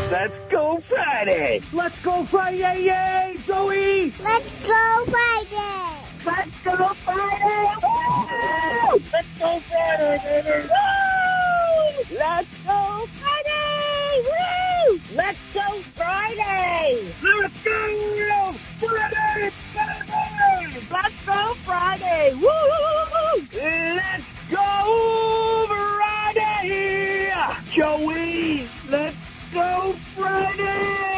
Let's go Friday! Let's go Friday, yay, Zoe! Let's go Friday! Let's go Friday! Woo! Let's go Friday, baby! Woo! Let's go Friday! Woo! Let's go Friday! Let's go Friday! Let's go Friday! Woo!